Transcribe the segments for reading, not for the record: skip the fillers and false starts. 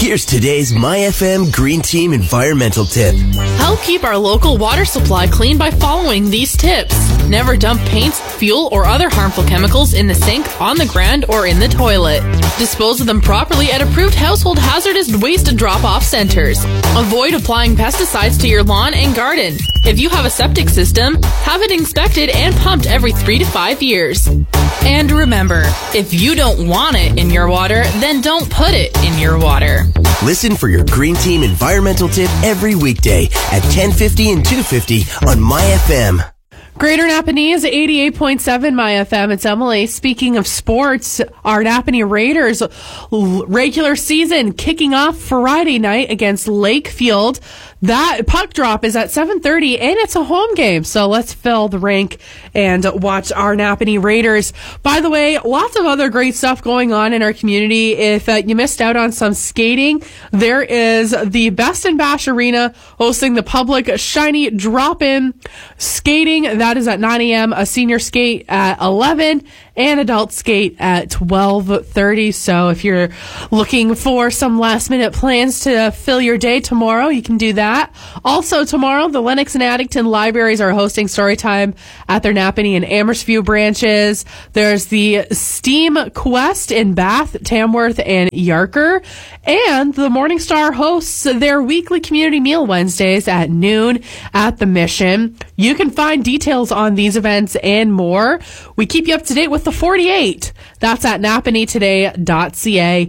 Here's today's MyFM Green Team environmental tip. Help keep our local water supply clean by following these tips. Never dump paints, fuel, or other harmful chemicals in the sink, on the ground, or in the toilet. Dispose of them properly at approved household hazardous waste drop-off centers. Avoid applying pesticides to your lawn and garden. If you have a septic system, have it inspected and pumped every 3 to 5 years. And remember, if you don't want it in your water, then don't put it in your water. Listen for your Green Team environmental tip every weekday at 10:50 and 2:50 on MyFM. Greater Napanee is 88.7 MyFM. It's Emily. Speaking of sports, our Napanee Raiders regular season kicking off Friday night against Lakefield. That puck drop is at 7:30, and it's a home game. So let's fill the rink and watch our Napanee Raiders. By the way, lots of other great stuff going on in our community. If you missed out on some skating, there is the Best in Bash Arena hosting the public Shiny Drop-In Skating. That is at 9 a.m., a senior skate at 11, and adult skate at 12:30. So if you're looking for some last-minute plans to fill your day tomorrow, you can do that. Also tomorrow, the Lennox and Addington libraries are hosting Storytime at their Napanee and Amherstview branches. There's the STEAM Quest in Bath, Tamworth, and Yarker. And the Morning Star hosts their weekly community meal Wednesdays at noon at the Mission. You can find details on these events and more. We keep you up to date with the 48. That's at napaneetoday.ca.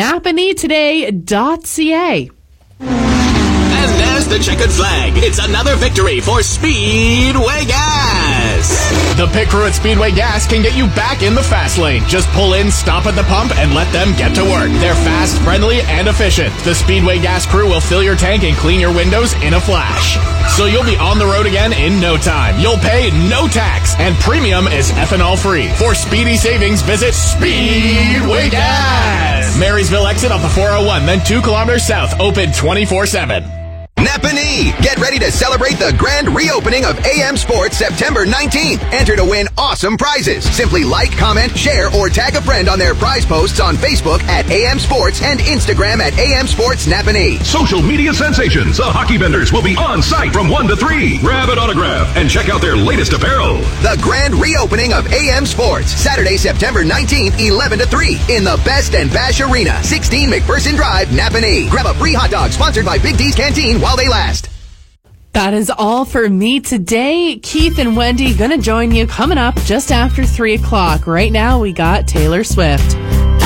napaneetoday.ca. And there's the checkered flag. It's another victory for Speedway Gas. The Pit Crew at Speedway Gas can get you back in the fast lane. Just pull in, stop at the pump, and let them get to work. They're fast, friendly, and efficient. The Speedway Gas crew will fill your tank and clean your windows in a flash. So you'll be on the road again in no time. You'll pay no tax, and premium is ethanol free. For speedy savings, visit Speedway Gas. Marysville exit off the 401, then 2 kilometers south, open 24/7. Napanee! Get ready to celebrate the grand reopening of AM Sports September 19th. Enter to win awesome prizes. Simply like, comment, share, or tag a friend on their prize posts on Facebook at AM Sports and Instagram at AM Sports Napanee. Social media sensations, the hockey vendors will be on site from 1 to 3. Grab an autograph and check out their latest apparel. The grand reopening of AM Sports, Saturday, September 19th, 11 to 3 in the Best and Bash Arena, 16 McPherson Drive, Napanee. Grab a free hot dog sponsored by Big D's Canteen while they last. That is all for me today. Keith and Wendy going to join you coming up just after 3 o'clock. Right now, we got Taylor Swift.